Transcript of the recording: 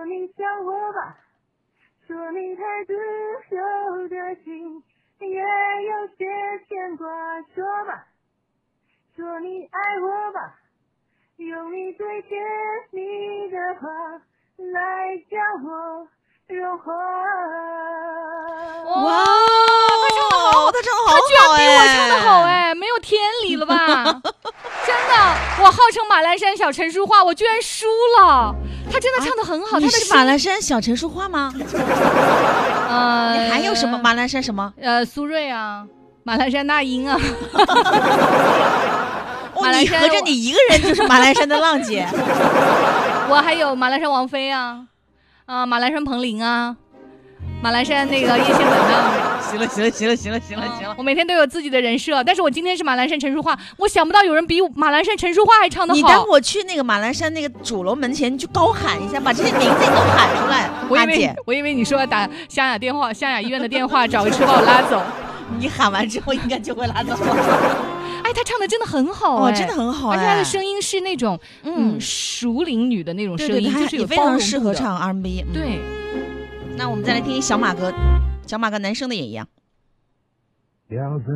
你想我吧，说你太自由的心也有些牵挂，说吧，说你爱我吧，用你最甜蜜的话来将我融化。 哇，他唱的好， 他唱的好好， 他居然比我唱的好哎，没有天理了吧？真的，我号称马栏山小陈淑桦，我居然输了。他真的唱的很好， 你他的是马栏山小陈淑桦吗？你还有什么马栏山什么？ 苏芮啊，马栏山那英啊。 你合着你一个人就是马栏山的浪姐。 我还有马栏山王菲啊，马栏山彭羚啊，马栏山那个叶倩文啊。 行了， 我每天都有自己的人设，但是我今天是马栏山陈淑桦，我想不到有人比马栏山陈淑桦还唱得好。 你待会儿去那个马栏山那个主楼门前，你就高喊一下，把这些名字都喊出来。 我以为你说要打湘雅医院的电话，找个车把我拉走。 你喊完之后应该就会拉走。 哎，他唱的真的很好， 真的很好， 而且他的声音是那种熟龄女的那种声音， 对就是有非常适合唱 R&B。 对， 那我们再来听小马哥，男生的也一样。